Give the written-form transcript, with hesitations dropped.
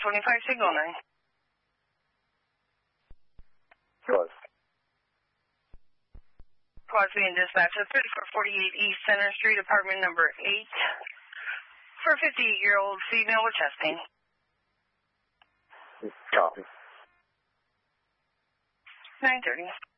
25 signal 9. Close. Quad being dispatched at 3448 East Center Street, apartment number 8, for a 58-year-old female with chest pain. Copy. 9:30.